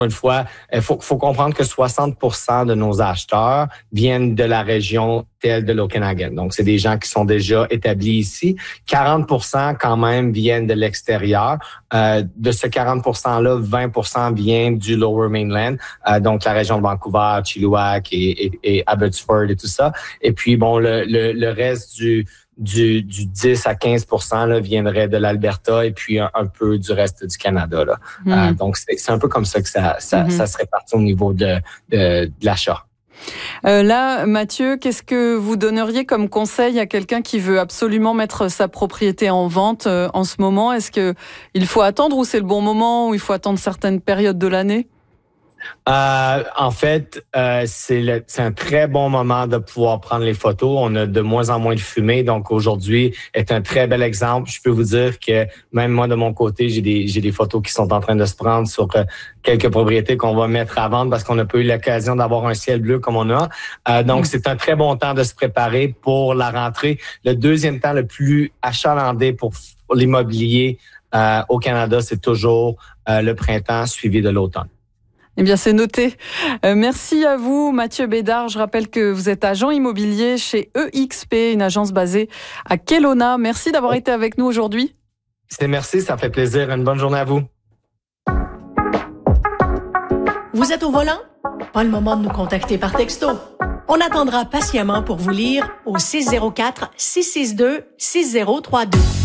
une fois, il faut comprendre que 60% de nos acheteurs viennent de la région telle de l'Okanagan. Donc, c'est des gens qui sont déjà établis ici. 40% quand même viennent de l'extérieur. De ce 40%-là, 20% viennent du Lower Mainland, donc la région de Vancouver, Chilliwack et Abbotsford et tout ça. Et puis, bon, le reste du 10 à 15% là, viendrait de l'Alberta et puis un peu du reste du Canada. Là. Donc, c'est un peu comme ça que ça se répartit au niveau de l'achat. Là, Mathieu, qu'est-ce que vous donneriez comme conseil à quelqu'un qui veut absolument mettre sa propriété en vente en ce moment? Est-ce qu'il faut attendre ou c'est le bon moment ou il faut attendre certaines périodes de l'année? En fait, c'est un très bon moment de pouvoir prendre les photos. On a de moins en moins de fumée, donc aujourd'hui est un très bel exemple. Je peux vous dire que même moi de mon côté, j'ai des photos qui sont en train de se prendre sur quelques propriétés qu'on va mettre à vendre parce qu'on n'a pas eu l'occasion d'avoir un ciel bleu comme on a. Donc c'est un très bon temps de se préparer pour la rentrée. Le deuxième temps le plus achalandé pour l'immobilier au Canada, c'est toujours le printemps suivi de l'automne. Eh bien, c'est noté. Merci à vous, Mathieu Bédard. Je rappelle que vous êtes agent immobilier chez EXP, une agence basée à Kelowna. Merci d'avoir été avec nous aujourd'hui. Merci, ça fait plaisir. Une bonne journée à vous. Vous êtes au volant? Pas le moment de nous contacter par texto. On attendra patiemment pour vous lire au 604-662-6032.